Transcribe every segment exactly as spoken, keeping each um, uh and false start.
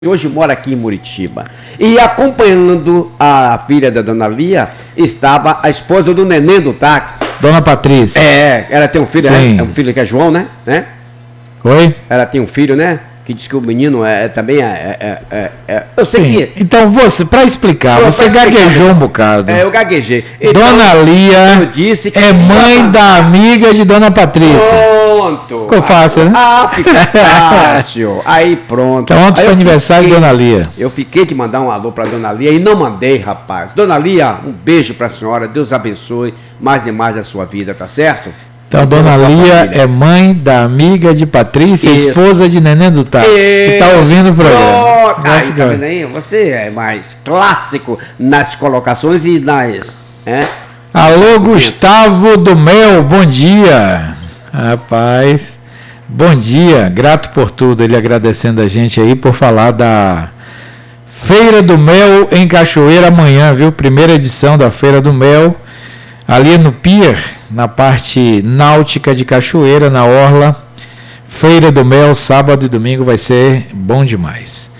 hoje mora aqui em Muritiba. E acompanhando a filha da dona Lia, estava a esposa do neném do táxi. Dona Patrícia. É, ela tem um filho, né? É um filho que é João, né? né? Oi? Ela tem um filho, né? Que diz que o menino é, é também é, é, é, é... Eu sei Sim. que... Então, você, para explicar, Eu você pra gaguejou explicar, um bocado. É, eu gaguejei. Então, Dona Lia eu disse que é mãe tava... da amiga de Dona Patrícia. Pronto. Ficou fácil, né? Ah, fica fácil. Aí pronto. Então, ontem Aí foi aniversário fiquei, de Dona Lia. Eu fiquei de mandar um alô para Dona Lia e não mandei, rapaz. Dona Lia, um beijo para a senhora. Deus abençoe mais e mais a sua vida, tá certo? Então, Dona Lia é mãe da amiga de Patrícia, Isso. esposa de Neném do Táxi, que está ouvindo o programa. Oh, aí, tá vendo aí? Você é mais clássico nas colocações e nas... É? Alô, Gustavo do Mel, bom dia. Rapaz, bom dia, grato por tudo. Ele agradecendo a gente aí por falar da Feira do Mel em Cachoeira amanhã, viu? Primeira edição da Feira do Mel, ali no Pier, na parte náutica de Cachoeira, na Orla. Feira do Mel, sábado e domingo, vai ser bom demais.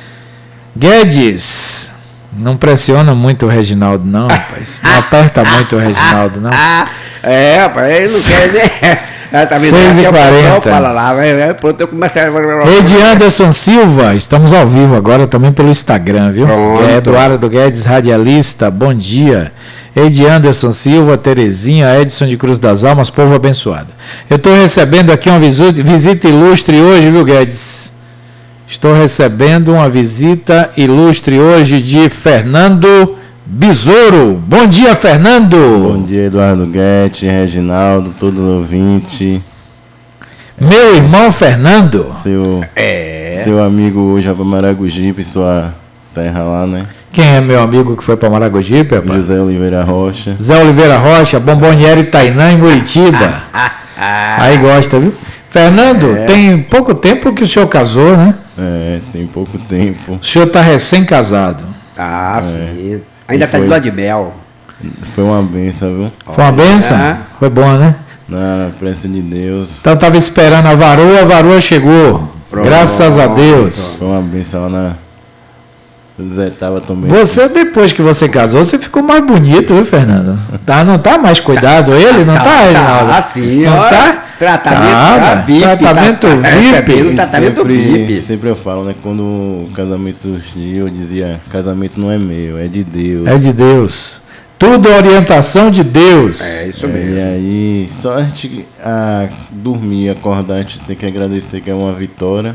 Guedes, não pressiona muito o Reginaldo, não, rapaz. Não aperta muito o Reginaldo, não. É, rapaz, ele não quer, né? Tá seis e quarenta. Fala lá, vai, pronto, eu começo a... Ed Anderson Silva, estamos ao vivo agora também pelo Instagram, viu? É Eduardo Guedes, radialista, bom dia. Ed Anderson Silva, Terezinha, Edson de Cruz das Almas, povo abençoado. Eu estou recebendo aqui uma visita, visita ilustre hoje, viu, Guedes? Estou recebendo uma visita ilustre hoje de Fernando Besouro. Bom dia, Fernando. Bom dia, Eduardo Guedes, Reginaldo, todos os ouvintes. Meu irmão Fernando. Seu, é. seu amigo hoje vai para Maragogipe, sua terra lá, né? Quem é meu amigo que foi para Maragogipe, rapaz? José Oliveira Rocha. Zé Oliveira Rocha, Bomboniere Tainã, em Muritiba. Aí gosta, viu? Fernando, é. tem pouco tempo que o senhor casou, né? É, tem pouco tempo. O senhor está recém-casado. Ah, é. sim. Ainda está de lua de mel. Foi uma benção, viu? Foi uma benção? É. Foi bom, né? Na presença de Deus. Então estava esperando a varoa, a varoa chegou. Pronto. Graças a Deus. Foi uma benção na... Zé tava também. Você, depois que você casou, você ficou mais bonito, viu, Fernando? Tá, não tá mais cuidado ele? Não tá, tá Reginaldo? Ah, sim. Não olha, tá? Tratamento tá, V I P. Tratamento tá, V I P. Tratamento sempre, V I P. Sempre eu falo, né? Quando o casamento surgiu, eu dizia, casamento não é meu, é de Deus. É de Deus. Tudo é orientação de Deus. É, isso é, mesmo. E aí, só a gente a dormir, acordar, a gente tem que agradecer que é uma vitória.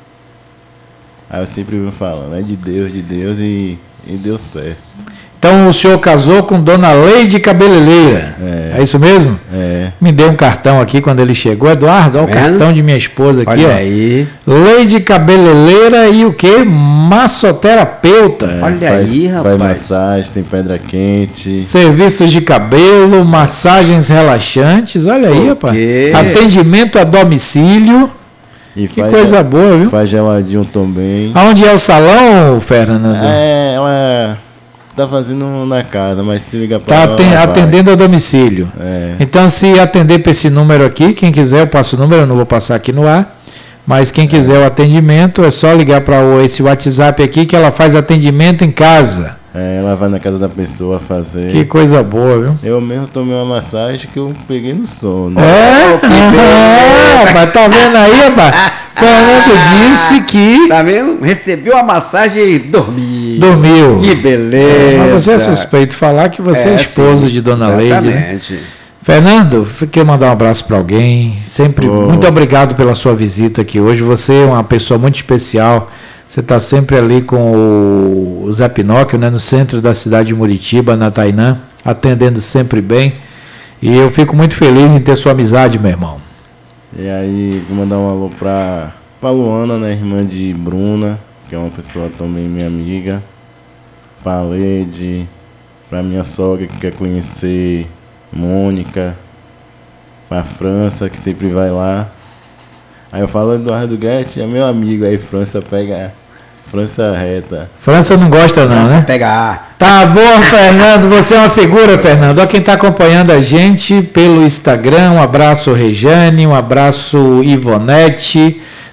Aí eu sempre vou falando, é de Deus, de Deus e, e deu certo. Então o senhor casou com Dona Leide Cabeleireira, é, é isso mesmo? É. Me deu um cartão aqui quando ele chegou, Eduardo, olha o cartão de minha esposa aqui, olha ó. Aí. Leide Cabeleireira e o que? Massoterapeuta. É, olha faz, aí, rapaz. Faz massagem, tem pedra quente. Serviços de cabelo, massagens relaxantes, olha aí, rapaz. Atendimento a domicílio. E que faz, coisa boa, viu? Faz geladinho também. Aonde é o salão, Fernando? É, ela tá fazendo na casa, mas se liga para ela. Tá atendendo a domicílio. É. Então, se atender para esse número aqui, quem quiser, eu passo o número, eu não vou passar aqui no ar. Mas quem quiser o atendimento, é só ligar para esse WhatsApp aqui que ela faz atendimento em casa. É, ela vai na casa da pessoa fazer. Que coisa boa, viu? Eu mesmo tomei uma massagem que eu peguei no sono. É? Que é, rapaz, tá vendo aí, rapaz? Fernando disse que... Tá vendo? Recebeu a massagem e dormiu. Dormiu. Que beleza. Mas você é suspeito de falar que você é, é esposo sim, de Dona Leide. Exatamente. Né? Fernando, quer mandar um abraço para alguém? Sempre, oh. Muito obrigado pela sua visita aqui hoje. Você é uma pessoa muito especial. Você está sempre ali com o Zé Pinóquio, né, no centro da cidade de Muritiba, na Tainã, atendendo sempre bem. E eu fico muito feliz em ter sua amizade, meu irmão. E aí, vou mandar um alô para a Luana, né, irmã de Bruna, que é uma pessoa também minha amiga. Para a Leide, para minha sogra que quer conhecer Mônica. Para a França, que sempre vai lá. Aí eu falo Eduardo Guedes, é meu amigo, aí França pega... França reta. França não gosta não, França né? Pega A. Tá bom, Fernando, você é uma figura, Fernando. Olha quem está acompanhando a gente pelo Instagram. Um abraço, Rejane, um abraço, Ivonete.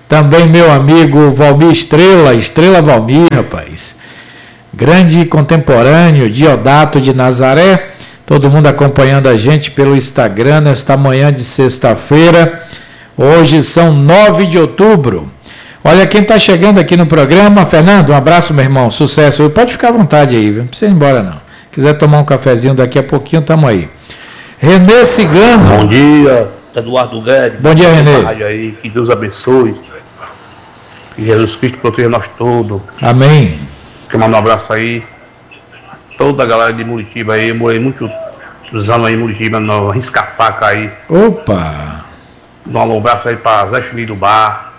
Também meu amigo Valmir Estrela, Estrela Valmir, rapaz. Grande contemporâneo, Diodato de Nazaré. Todo mundo acompanhando a gente pelo Instagram nesta manhã de sexta-feira. Hoje são nove de outubro. Olha quem está chegando aqui no programa. Fernando, um abraço, meu irmão. Sucesso. Pode ficar à vontade aí, viu? Não precisa ir embora, não. Quiser tomar um cafezinho daqui a pouquinho, tamo aí. Renê Cigano. Bom dia, Eduardo Guedes. Bom dia, Renê. Aí, que Deus abençoe. Que Jesus Cristo proteja nós todos. Amém. Quero mandar um abraço aí. Toda a galera de Muritiba aí. Eu morei muitos anos aí em Muritiba, no Risca-Faca aí. Opa! Dá um abraço aí pra Zé Chili do Bar.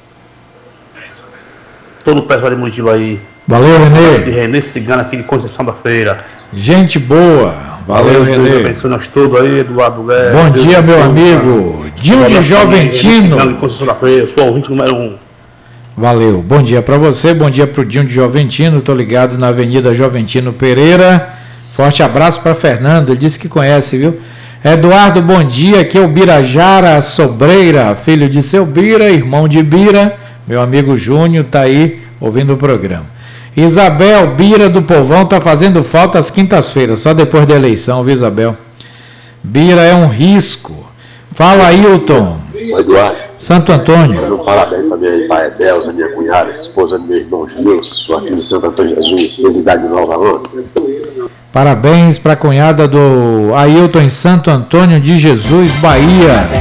Todo o pessoal de Muritiba aí. Valeu, Renê. De Renê Cigano aqui de Conceição da Feira. Gente boa. Valeu, Renê. Deus abençoe nós todos aí, Eduardo Guedes. Bom Deus dia, meu abençoe, amigo. cara. Dinho de Joventino. Renê de Conceição da Feira, sou ouvinte número um. Valeu. Bom dia para você, bom dia para o Dinho de Joventino. Estou ligado na Avenida Joventino Pereira. Forte abraço para Fernando, ele disse que conhece, viu? Eduardo, bom dia. Aqui é o Birajara Sobreira, filho de seu Bira, irmão de Bira. Meu amigo Júnior está aí ouvindo o programa. Isabel Bira do Povão está fazendo falta às quintas-feiras, só depois da eleição, viu, Isabel? Bira é um risco. Fala, Ailton. Eduardo. Santo Antônio. Mando um parabéns para minha pai Delza, minha cunhada, esposa do meu irmão Gilson, aqui de Santo Antônio Jesus, presidente de Nova Onda. Parabéns para a cunhada do Ailton em Santo Antônio de Jesus, Bahia.